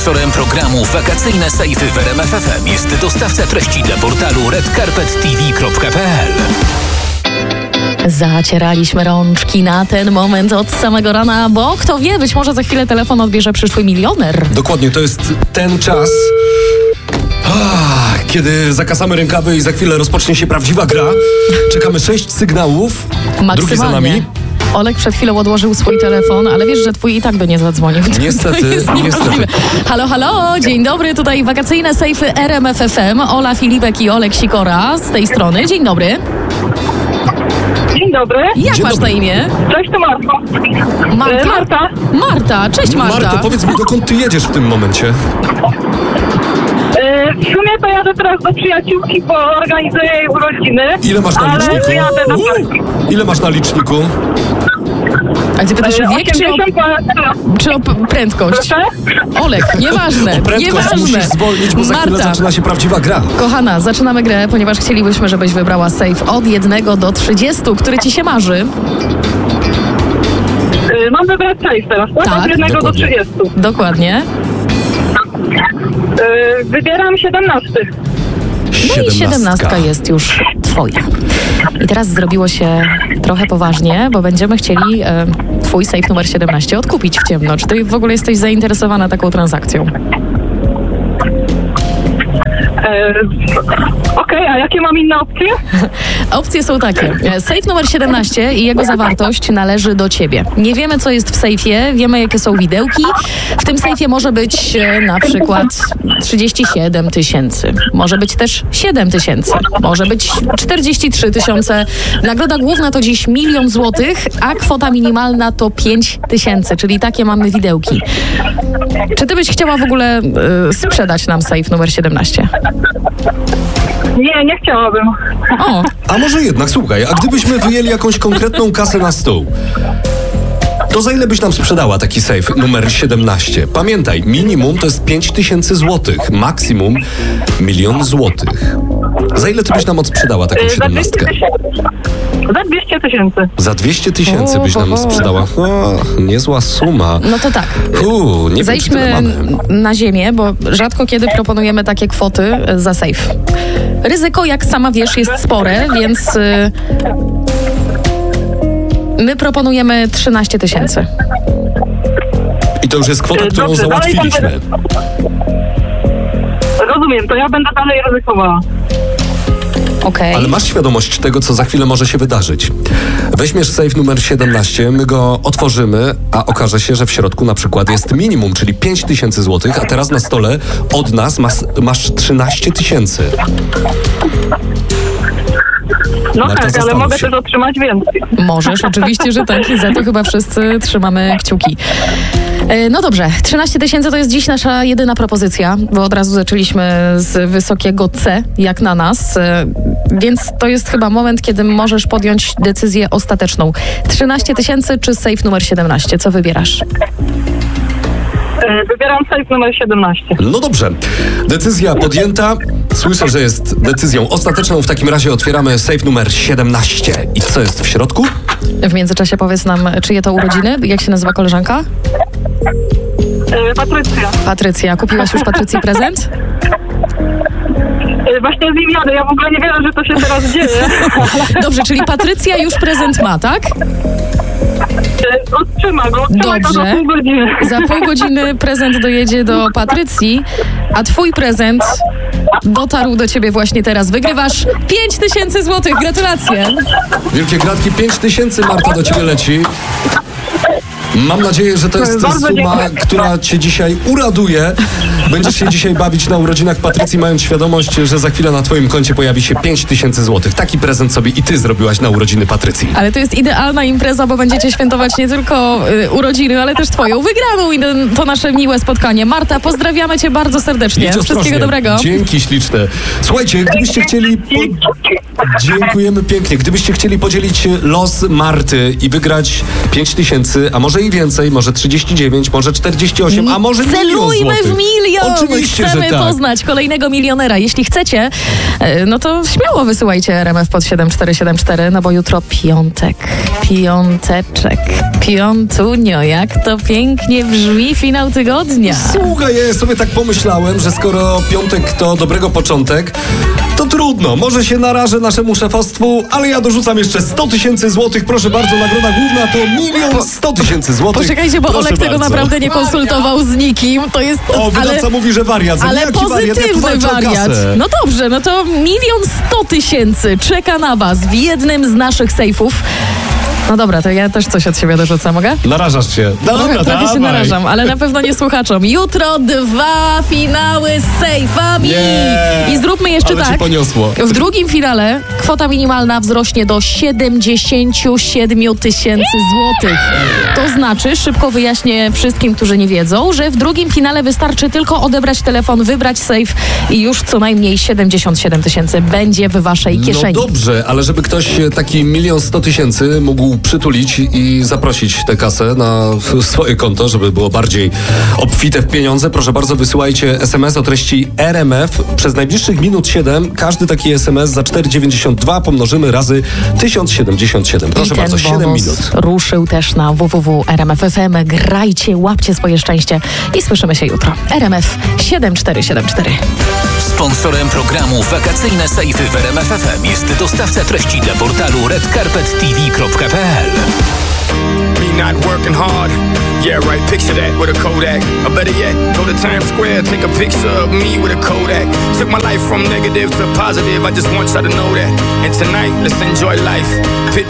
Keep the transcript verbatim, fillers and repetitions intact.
Sponsorem programu Wakacyjne Sejfy w R M F F M jest dostawca treści dla portalu red carpet t v kropka p l. Zacieraliśmy rączki na ten moment od samego rana, bo kto wie, być może za chwilę telefon odbierze przyszły milioner. Dokładnie, to jest ten czas, ah, kiedy zakasamy rękawy i za chwilę rozpocznie się prawdziwa gra. Czekamy sześć sygnałów, drugi za nami. Olek przed chwilą odłożył swój telefon, ale wiesz, że twój i tak by nie zadzwonił. Niestety, niestety. Halo, halo, dzień dobry, tutaj wakacyjne sejfy R M F F M, Ola Filipek i Olek Sikora z tej strony. Dzień dobry. Dzień dobry. Jak Dzień masz dobry. na imię? Cześć, to Marta. Marta? E, Marta. Marta, cześć Marta. Marto, powiedz mi, dokąd ty jedziesz w tym momencie? E, w sumie to jadę teraz do przyjaciółki, bo organizuję jej urodziny. Ile masz na ale liczniku? jadę do Uuu, ile masz na liczniku? A ty pytasz o wiek czy o, osiemdziesiąt czy o p- prędkość? Proszę? Olek, nieważne, O prędkość nieważne. musisz zwolnić, bo za chwilę Marta, zaczyna się prawdziwa gra. kochana, zaczynamy grę, ponieważ chcielibyśmy, żebyś wybrała safe od jednego do trzydziestu, który ci się marzy. E, mam wybrać safe teraz, tak? Tak, Od jednego do dokładnie. trzydziestu. Dokładnie. E, wybieram siedemnasty. No i siedemnastka jest już twoja. I teraz zrobiło się trochę poważnie, bo będziemy chcieli e, twój safe numer siedemnaście odkupić w ciemno. Czy ty w ogóle jesteś zainteresowana taką transakcją? E, Okej, a jakie mam inne opcje? Opcje są takie. E, Safe numer siedemnaście i jego zawartość należy do ciebie. Nie wiemy, co jest w sejfie, wiemy, jakie są widełki. W tym sejfie może być e, na przykład trzydzieści siedem tysięcy. Może być też siedem tysięcy. Może być czterdzieści trzy tysiące. Nagroda główna to dziś milion złotych, a kwota minimalna to pięć tysięcy, czyli takie mamy widełki. Czy ty byś chciała w ogóle e, sprzedać nam safe numer siedemnaście? Nie, nie chciałabym. O, A może jednak, słuchaj, a gdybyśmy wyjęli jakąś konkretną kasę na stół, to za ile byś nam sprzedała taki safe numer siedemnaście? Pamiętaj, minimum to jest pięć tysięcy złotych, maksimum milion złotych. Za ile ty byś nam odsprzedała taką E, za dwieście siedemnastkę? tysięcy. Za dwieście tysięcy. Za dwieście tysięcy byś nam sprzedała. O, niezła suma. no to tak. Uuu, nie wiem, czy tyle Zejdźmy mamy. na ziemię, bo rzadko kiedy proponujemy takie kwoty za safe. Ryzyko, jak sama wiesz, jest spore, więc y, my proponujemy trzynaście tysięcy. I to już jest kwota, E, którą dobrze, dalej załatwiliśmy. będę- Rozumiem, to ja będę dalej ryzykowała. Okej. Ale masz świadomość tego, co za chwilę może się wydarzyć. Weźmiesz safe numer siedemnaście, my go otworzymy, a okaże się, że w środku na przykład jest minimum, czyli pięć tysięcy złotych, a teraz na stole od nas masz, masz trzynaście tysięcy. No Marta, tak, ale zastanów mogę się. też otrzymać więcej. Możesz, oczywiście, że tak. I za to chyba wszyscy trzymamy kciuki. E, No dobrze, trzynaście tysięcy to jest dziś nasza jedyna propozycja, bo od razu zaczęliśmy z wysokiego C, jak na nas, e, więc to jest chyba moment, kiedy możesz podjąć decyzję ostateczną. trzynaście tysięcy czy safe numer siedemnaście? Co wybierasz? E, Wybieram safe numer siedemnaście. No dobrze, decyzja podjęta. Słyszę, że jest decyzją ostateczną. W takim razie otwieramy safe numer siedemnaście. I co jest w środku? W międzyczasie powiedz nam, czyje to urodziny? Jak się nazywa koleżanka? E, Patrycja. Patrycja. Kupiłaś już Patrycji prezent? E, Właśnie z nim jadę, ja w ogóle nie wierzę, że to się teraz dzieje. Dobrze, czyli Patrycja już prezent ma, tak? E, Otrzyma go, otrzyma go za Dobrze. pół godziny. Za pół godziny prezent dojedzie do Patrycji, a twój prezent dotarł do ciebie właśnie teraz. Wygrywasz pięć tysięcy złotych. Gratulacje. Wielkie gratki, pięć tysięcy, Marta, do ciebie leci. Mam nadzieję, że to jest Bardzo suma, dziękuję. która cię dzisiaj uraduje. Będziesz się dzisiaj bawić na urodzinach Patrycji, mając świadomość, że za chwilę na twoim koncie pojawi się pięć tysięcy złotych. Taki prezent sobie i ty zrobiłaś na urodziny Patrycji. Ale to jest idealna impreza, bo będziecie świętować nie tylko y, urodziny, ale też twoją wygraną i ten- to nasze miłe spotkanie. Marta, pozdrawiamy cię bardzo serdecznie. Jedź Wszystkiego ostrożnie. dobrego. Dzięki śliczne. Słuchajcie, gdybyście chcieli... Po... Dziękujemy pięknie. Gdybyście chcieli podzielić los Marty i wygrać pięć tysięcy, a może i więcej, może trzydzieści dziewięć, może czterdzieści osiem, a może milion Celujmy złotych. w milion! Oczywiście, Chcemy że tak. poznać kolejnego milionera. Jeśli chcecie, e, no to śmiało wysyłajcie R M F pod siedem cztery siedem cztery, no bo jutro piątek, piąteczek, Piątunio, jak to pięknie brzmi, finał tygodnia. Słuchaj, ja sobie tak pomyślałem, że skoro piątek to dobrego początek, to trudno, może się narażę naszemu szefostwu, ale ja dorzucam jeszcze sto tysięcy złotych. Proszę bardzo, nagroda główna to milion sto tysięcy złotych. Poczekajcie, bo Proszę Olek tego bardzo. naprawdę nie konsultował z nikim. To jest. O, wydawca ale, mówi, że wariat. ale Jaki wariat? Ja tu pozytywny walczę o wariat. kasę. No dobrze, no to milion sto tysięcy czeka na was w jednym z naszych sejfów. No dobra, to ja też coś od siebie dorzucę, mogę? Narażasz się. Trochę, Dobra, trochę się dawaj. narażam, ale na pewno nie słuchaczom. Jutro dwa finały z sejfami. Nie. I zróbmy jeszcze Ale cię tak. poniosło. W drugim finale kwota minimalna wzrośnie do siedemdziesiąt siedem tysięcy złotych. To znaczy, szybko wyjaśnię wszystkim, którzy nie wiedzą, że w drugim finale wystarczy tylko odebrać telefon, wybrać sejf i już co najmniej siedemdziesiąt siedem tysięcy będzie w waszej kieszeni. No dobrze, ale żeby ktoś taki milion sto tysięcy mógł przytulić i zaprosić tę kasę na swoje konto, żeby było bardziej obfite w pieniądze, proszę bardzo, wysyłajcie es em es o treści er em ef. Przez najbliższych minut siedem każdy taki es em es za cztery dziewięćdziesiąt dwa pomnożymy razy tysiąc siedemdziesiąt siedem. Proszę I ten bardzo, siedem bonus minut. ruszył też na w w w kropka r m f kropka f m. Grajcie, łapcie swoje szczęście i słyszymy się jutro. R M F siedem cztery siedem cztery. Sponsorem programu Wakacyjne Sejfy w R M F F M jest dostawca treści dla portalu red carpet t v kropka p l. Me not working hard. Yeah, right, picture that with a Kodak. Or better yet, go to Times Square, take a picture of me with a Kodak. Took my life from negative to positive, I just want y'all to know that. And tonight, let's enjoy life.